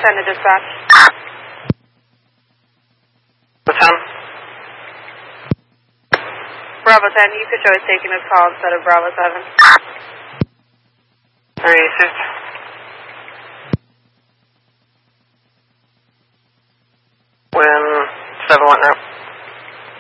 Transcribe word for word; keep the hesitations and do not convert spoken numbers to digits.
ten to dispatch. What's time? Bravo ten, you could show us taking this call instead of Bravo seven. Three, six. When seven one route.